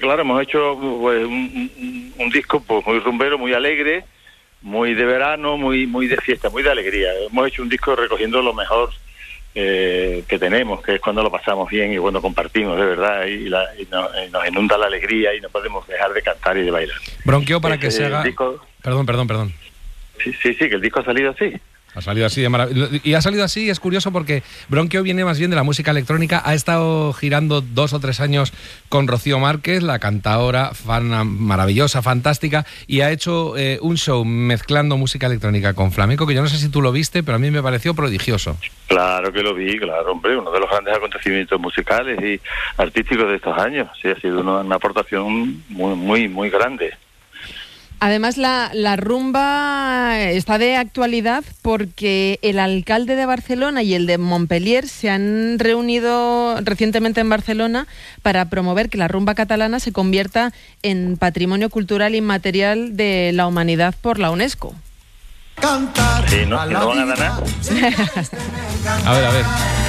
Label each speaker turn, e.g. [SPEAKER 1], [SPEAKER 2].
[SPEAKER 1] Claro, hemos hecho pues, un disco pues, muy rumbero, muy alegre, muy de verano, muy de fiesta, muy de alegría. Hemos hecho un disco recogiendo lo mejor que tenemos, que es cuando lo pasamos bien y cuando compartimos de verdad y nos inunda la alegría y no podemos dejar de cantar y de bailar.
[SPEAKER 2] Bronquio, para que se haga...
[SPEAKER 1] Disco...
[SPEAKER 2] Perdón.
[SPEAKER 1] Sí, que el disco ha salido así.
[SPEAKER 2] Ha salido así de maravilloso. Y ha salido así, es curioso porque Bronquio viene más bien de la música electrónica. Ha estado girando 2 o 3 años con Rocío Márquez, la cantaora maravillosa, fantástica, y ha hecho un show mezclando música electrónica con flamenco, que yo no sé si tú lo viste, pero a mí me pareció prodigioso.
[SPEAKER 1] Claro que lo vi, claro, hombre, uno de los grandes acontecimientos musicales y artísticos de estos años. Sí, ha sido una aportación muy grande.
[SPEAKER 3] Además, la rumba está de actualidad porque el alcalde de Barcelona y el de Montpellier se han reunido recientemente en Barcelona para promover que la rumba catalana se convierta en Patrimonio Cultural Inmaterial de la Humanidad por la UNESCO.
[SPEAKER 1] Sí, no van a ganar.
[SPEAKER 2] A ver.